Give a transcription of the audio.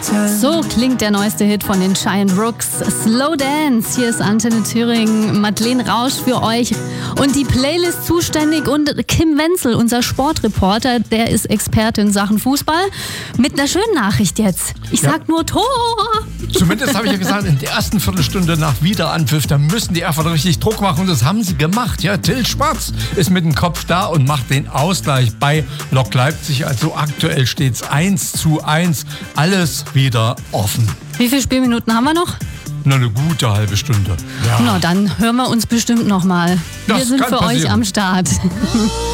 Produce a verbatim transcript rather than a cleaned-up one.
So klingt der neueste Hit von den Giant Rooks, Slow Dance. Hier ist Antenne Thüringen, Madeleine Rausch für euch und die Playlist zuständig und Kim Wenzel, unser Sportreporter, der ist Experte in Sachen Fußball. Mit einer schönen Nachricht jetzt. Ich Ja. sag nur Tor. Zumindest habe ich ja gesagt, in der ersten Viertelstunde nach Wiederanpfiff, da müssen die Erfurter richtig Druck machen und das haben sie gemacht. Ja, Till Schwarz ist mit dem Kopf da und macht den Ausgleich bei Lok Leipzig. Also aktuell steht es eins zu eins. Alles wieder offen. Wie viele Spielminuten haben wir noch? Nur eine gute halbe Stunde. Ja. Na, dann hören wir uns bestimmt noch mal. Wir Das sind kann für euch passieren. am Start.